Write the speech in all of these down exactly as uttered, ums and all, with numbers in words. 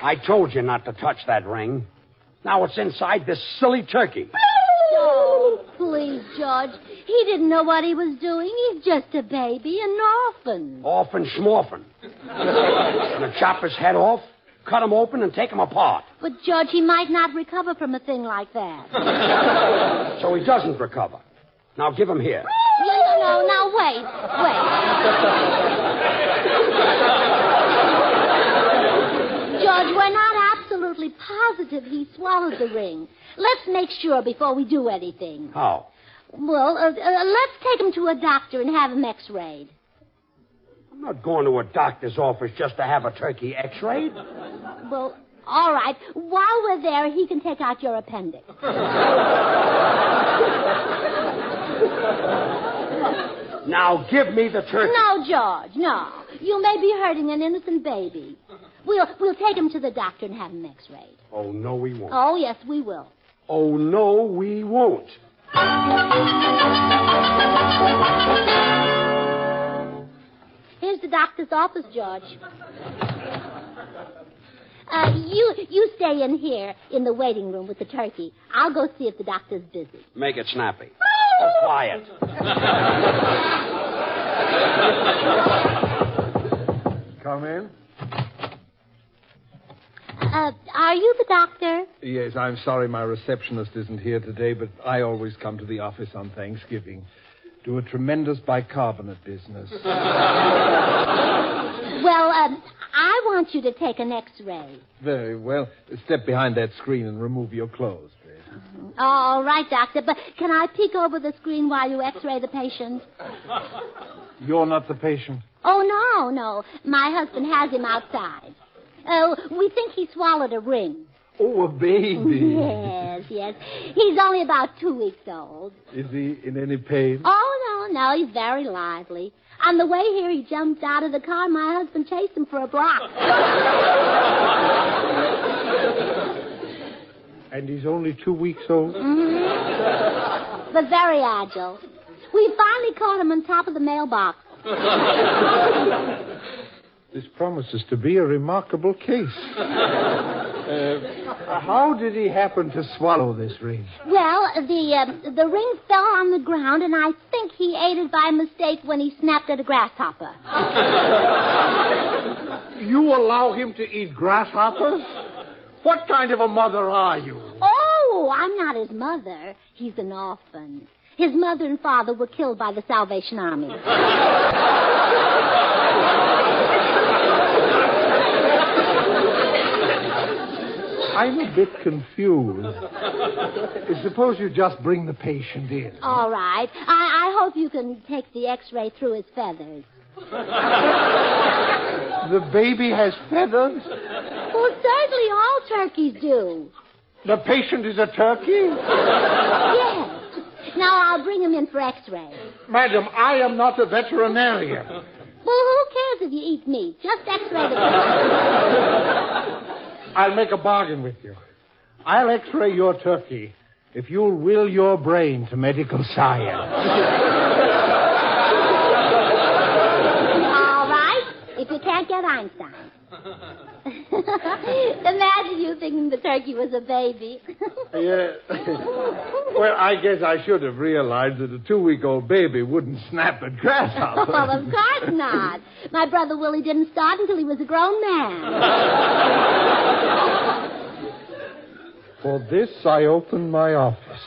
I told you not to touch that ring. Now it's inside this silly turkey. Oh, please, George. He didn't know what he was doing. He's just a baby, an orphan. Orphan schmorphin. Gonna chop his head off, cut him open, and take him apart. But, George, he might not recover from a thing like that. So he doesn't recover. Now give him here. No, no, no. Now, wait. Wait. George, we're not absolutely positive he swallowed the ring. Let's make sure before we do anything. How? Well, uh, uh, let's take him to a doctor and have him x-rayed. I'm not going to a doctor's office just to have a turkey x-rayed. Well, all right. While we're there, he can take out your appendix. Now give me the turkey. No, George, no. You may be hurting an innocent baby. We'll, we'll take him to the doctor and have him x-rayed. Oh, no, we won't. Oh, yes, we will. Oh, no, we won't. Here's the doctor's office, George. Uh, you you stay in here in the waiting room with the turkey. I'll go see if the doctor's busy. Make it snappy. Oh, quiet. Come in. Uh, are you the doctor? Yes, I'm sorry my receptionist isn't here today, but I always come to the office on Thanksgiving. Do a tremendous bicarbonate business. Well, um, I want you to take an x-ray. Very well. Step behind that screen and remove your clothes, please. All right, doctor, but can I peek over the screen while you x-ray the patient? You're not the patient? Oh, no, no. My husband has him outside. Oh, we think he swallowed a ring. Oh, a baby. Yes, yes. He's only about two weeks old. Is he in any pain? Oh, no, no. He's very lively. On the way here, he jumped out of the car. My husband chased him for a block. And he's only two weeks old? Mm-hmm. But very agile. We finally caught him on top of the mailbox. This promises to be a remarkable case. Uh, how did he happen to swallow this ring? Well, the uh, the ring fell on the ground, and I think he ate it by mistake when he snapped at a grasshopper. You allow him to eat grasshoppers? What kind of a mother are you? Oh, I'm not his mother. He's an orphan. His mother and father were killed by the Salvation Army. I'm a bit confused. Suppose you just bring the patient in. All right. I, I hope you can take the x-ray through his feathers. The baby has feathers? Well, certainly all turkeys do. The patient is a turkey? Yes. Now I'll bring him in for x-ray. Madam, I am not a veterinarian. Well, who cares if you eat meat? Just x-ray the I'll make a bargain with you. I'll x-ray your turkey if you'll will your brain to medical science. All right. If you can't get Einstein. Imagine you thinking the turkey was a baby. Yeah. Well, I guess I should have realized that a two-week-old baby wouldn't snap at grasshoppers. Well, of course not. My brother Willie didn't start until he was a grown man. For this, I open my office.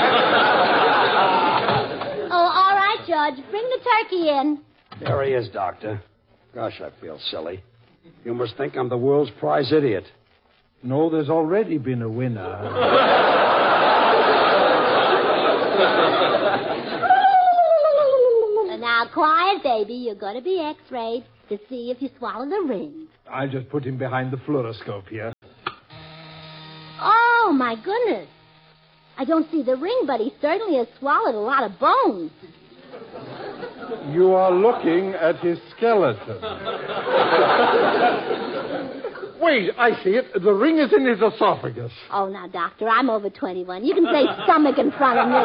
Oh, all right, George. Bring the turkey in. There he is, Doctor. Gosh, I feel silly. You must think I'm the world's prize idiot. No, there's already been a winner. Now, quiet, baby. You're going to be x-rayed to see if you swallow the ring. I'll just put him behind the fluoroscope here. Oh, my goodness. I don't see the ring, but he certainly has swallowed a lot of bones. You are looking at his skeleton. Wait, I see it. The ring is in his esophagus. Oh, now, Doctor, I'm over twenty-one. You can say stomach in front of me.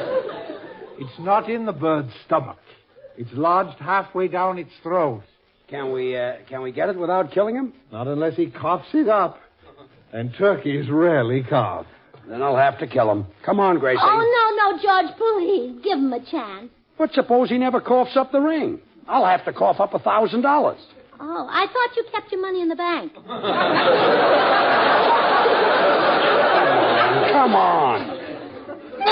It's not in the bird's stomach. It's lodged halfway down its throat. Can we, uh, can we get it without killing him? Not unless he coughs it up. And turkeys rarely cough. Then I'll have to kill him. Come on, Gracie. Oh, no, no, George, please. Give him a chance. But suppose he never coughs up the ring. I'll have to cough up a thousand dollars. Oh, I thought you kept your money in the bank. Come on.